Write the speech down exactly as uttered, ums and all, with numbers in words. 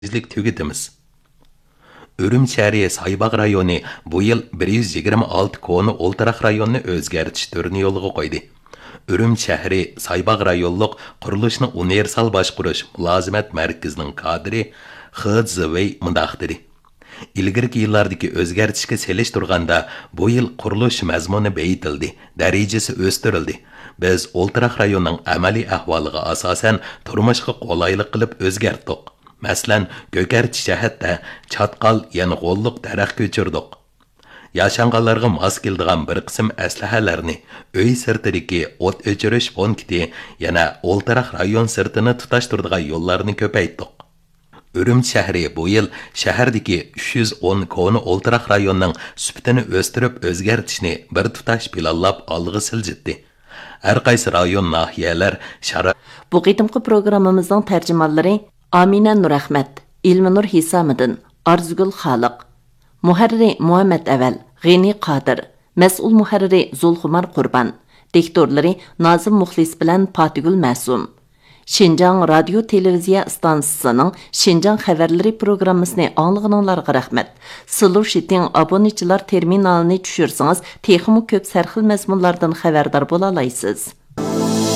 izlik tügetimiz. Ürümçi Saybaq rayoni bu yıl bir yüz yigirma olti konu o'ltiraq rayonni o'zgartish turini yo'lga qo'ydi. Ürüm shahri Saybaq rayonluq qurilishni universal boshqarish mulozimat markazining kadri Xizvey mundaq dedi. İlgirki yillardagi o'zgartishga selish turganda bu yil qurilish mazmuni beyitildi, darajasi o'stirildi. Biz o'ltiraq rayonning amaliy ahvoliga asosan turmushga qulaylik qilib o'zgartdik. Мәсәлән, Gökərçi şəhərdə çatqal, yəni qo'lluq daraxt ko'chirdik. Yaşanğanlarga mos keladigan bir qism əsləhələrni uy sirtidagi o't o'chirish punkti, yana o'ltiraq rayon sirtini tutashtiradigan yo'llarni ko'paytdik. Ürümçi shahri bu yil shahardagi uch yuz o'n koni o'ltiraq rayonning sifatini o'stirib o'zgartishni bir tutash planlab olg'a siljitdi. Har qaysi rayon nahiyalar shara. Bu qitimqi programmamizning tarjimonlari Amina Nurahmat, İlminur Hisamidin, Arzugul Xaliq, Muharriri Muhammed Aval, G'ini Qadir, Mas'ul muharriri Zulxumar Qurban, diktorlari Nazim Muxlis bilan Patigul Masum. Şinjan Radio Televiziya stansiyasining Şinjan xabarlari programmasini anglag'anlarga rahmat. Sizlar shiting abonechilar terminalini tushirsangiz, texnik ko'p sarxil mazmunlardan xabardor bo'la olasiz.